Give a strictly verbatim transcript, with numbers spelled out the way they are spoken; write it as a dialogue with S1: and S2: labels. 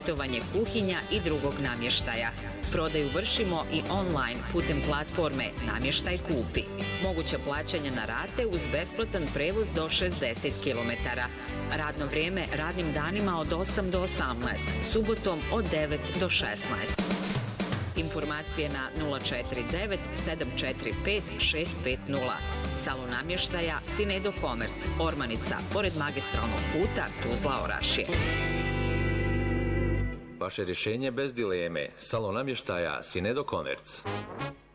S1: projektovanje kuhinja i drugog namještaja. Prodaju vršimo i online putem platforme Namještaj kupi. Moguće plaćanje na rate uz besplatan prevoz do šezdeset kilometara. Radno vrijeme radnim danima od osam do osamnaest, subotom od devet do šesnaest. Informacije na nula četiri devet sedam četiri pet šest pet nula. Salon namještaja Sinedo Komerc, Ormanica, pored magistralnog puta Tuzla Orašje.
S2: Vaše rješenje bez dileme. Salon namještaja Sinedo Komerc.